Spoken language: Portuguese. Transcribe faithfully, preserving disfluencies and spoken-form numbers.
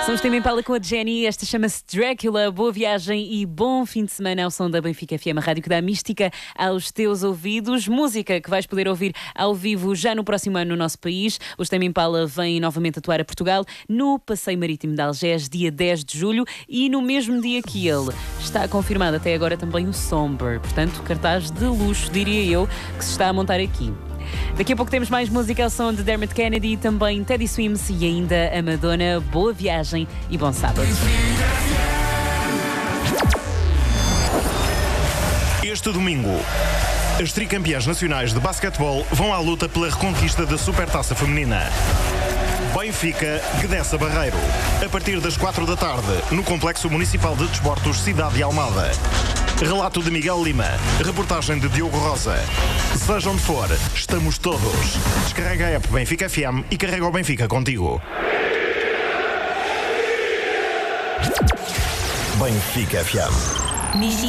Somos Tame Impala com a Jenny. Esta chama-se Dracula. Boa viagem e bom fim de semana ao som da Benfica F M, a rádio que dá mística aos teus ouvidos. Música que vais poder ouvir ao vivo já no próximo ano no nosso país. Os Tame Impala vêm novamente atuar a Portugal no Passeio Marítimo de Algés, dia dez de julho, e no mesmo dia que ele está confirmado até agora também o Somber. Portanto, cartaz de luxo, diria eu, que se está a montar aqui. Daqui a pouco temos mais música ao som de Dermot Kennedy, também Teddy Swims e ainda a Madonna. Boa viagem e bom sábado. Este domingo, as tricampeãs nacionais de basquetebol vão à luta pela reconquista da Supertaça Feminina. Benfica, Gdessa Barreiro. A partir das quatro da tarde, no Complexo Municipal de Desportos Cidade de Almada. Relato de Miguel Lima. Reportagem de Diogo Rosa. Seja onde for, estamos todos. Descarrega a app Benfica F M e carrega o Benfica contigo. Benfica F M.